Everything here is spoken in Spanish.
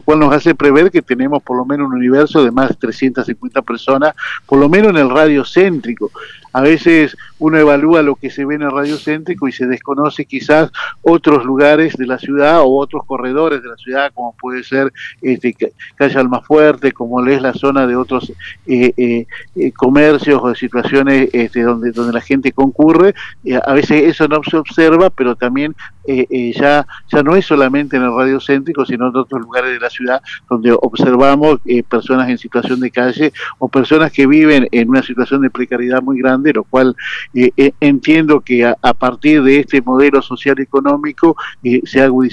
cual nos hace prever que tenemos por lo menos un universo de más de 350 personas, por lo menos en el radio céntrico. A veces uno evalúa lo que se ve en el radio céntrico y se desconoce quizás otros lugares de la ciudad o otros corredores de la ciudad, como puede ser Calle Almafuerte, como es la zona de otros comercios o de situaciones donde la gente concurre. A veces eso no se observa, pero también ya no es solamente en el radio céntrico, sino en otros lugares de la ciudad donde observamos personas en situación de calle o personas que viven en una situación de precariedad muy grande, lo cual entiendo que a partir de este modelo social económico se ha agudizado